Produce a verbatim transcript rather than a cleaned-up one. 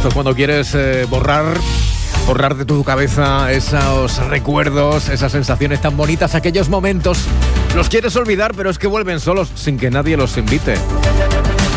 Esto es cuando quieres eh, borrar, borrar de tu cabeza esos recuerdos, esas sensaciones tan bonitas, aquellos momentos. Los quieres olvidar, pero es que vuelven solos sin que nadie los invite.